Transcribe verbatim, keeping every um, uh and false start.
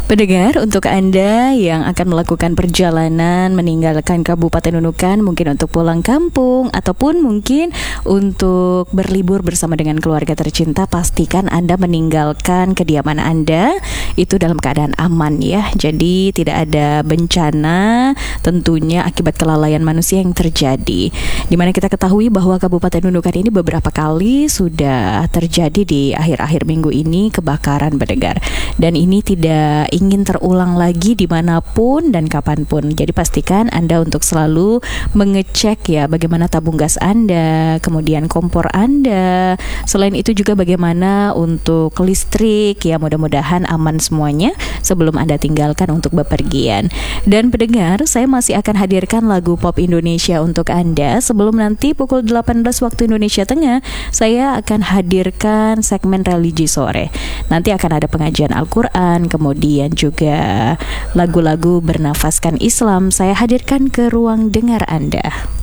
Pendengar, untuk Anda yang akan melakukan perjalanan meninggalkan Kabupaten Nunukan, mungkin untuk pulang kampung ataupun mungkin untuk berlibur bersama dengan keluarga tercinta, pastikan Anda meninggalkan kediaman Anda itu dalam keadaan aman ya. Jadi tidak ada bencana tentunya akibat kelalaian manusia yang terjadi. Dimana kita ketahui bahwa Kabupaten Nunukan ini beberapa kali sudah terjadi di akhir-akhir minggu ini kebakaran, pendengar. Dan ini tidak ingin terulang lagi dimanapun dan kapanpun. Jadi pastikan Anda untuk selalu mengecek ya bagaimana tabung gas Anda, kemudian kompor Anda. Selain itu juga bagaimana untuk listrik ya, mudah-mudahan aman semuanya sebelum Anda tinggalkan untuk bepergian. Dan pendengar, saya masih akan hadirkan lagu pop Indonesia untuk Anda. Sebelum nanti pukul delapan belas waktu Indonesia Tengah, saya akan hadirkan segmen religi sore. Nanti akan ada pengajian Al-Quran, kemudian juga lagu-lagu bernafaskan Islam. Saya hadirkan ke ruang dengar Anda.